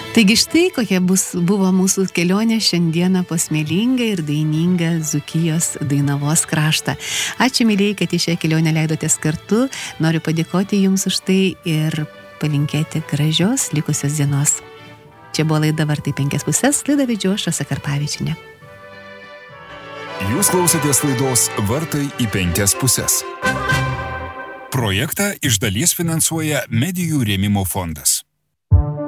Taigi štai kokia buvo mūsų kelionė šiandieną po smėlingą ir dainingą Dzūkijos Dainavos kraštą. Ačiū, mylėjai, kad į šią kelionę leidotės kartu. Noriu padėkoti Jums už tai ir palinkėti gražios likusios dienos. Čia buvo laida Vartai 5.5, laidą vedžiau aš, Rasa Karpavičienė. Jūs klausėtės laidos Vartai į 5.5. Projektą iš dalies finansuoja Medijų rėmimo fondas.